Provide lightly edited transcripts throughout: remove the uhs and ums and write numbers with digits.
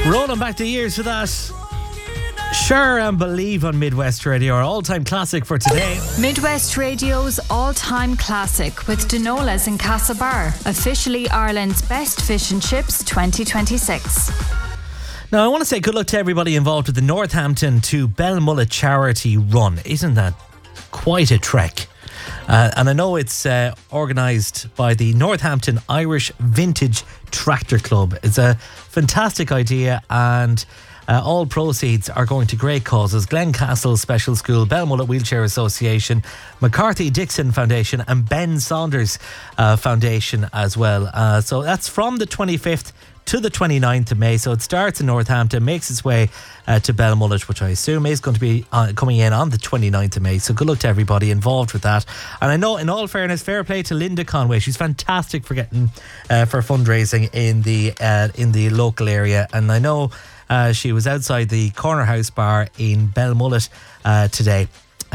Rolling back the years for that. Sure and Believe on Midwest Radio, our all-time classic for today. Midwest Radio's all-time classic with Denolas in Castlebar, officially Ireland's best fish and chips 2026. Now, I want to say good luck to everybody involved with the Northampton to Belmullet charity run. Isn't that quite a trek? And I know it's organised by the Northampton Irish Vintage Tractor Club. It's a fantastic idea, and all proceeds are going to great causes. Glencastle Special School, Belmullet Wheelchair Association, McCarthy Dixon Foundation and Ben Saunders Foundation as well. So that's from the 25th to the 29th of May. So it starts in Northampton, makes its way to Belmullet, which I assume is going to be coming in on the 29th of May. So good luck to everybody involved with that. And I know, in all fairness, fair play to Linda Conway. She's fantastic for getting for fundraising in the local area. And I know she was outside the Corner House Bar in Belmullet today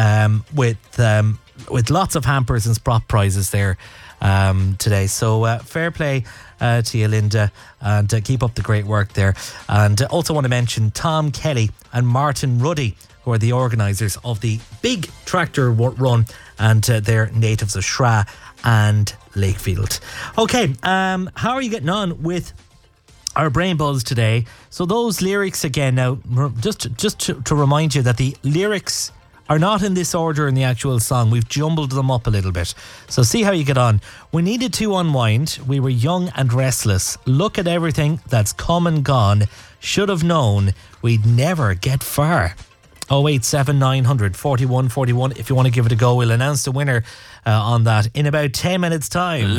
with lots of hampers and spot prizes there today. So fair play to you, Linda, and keep up the great work there. And also want to mention Tom Kelly and Martin Ruddy, who are the organisers of the big tractor run, and they're natives of Shra and Lakefield. Okay, how are you getting on with our Brain Buzz today? So those lyrics again, now just to remind you that the lyrics are not in this order in the actual song. We've jumbled them up a little bit. So see how you get on. We needed to unwind. We were young and restless. Look at everything that's come and gone. Should have known we'd never get far. 087 900 41 41. If you want to give it a go, we'll announce the winner on that in about 10 minutes time.